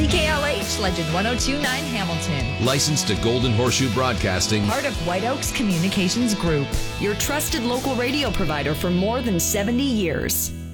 KLH Legend 1029 Hamilton. Licensed to Golden Horseshoe Broadcasting. Part of White Oaks Communications Group. Your trusted local radio provider for more than 70 years.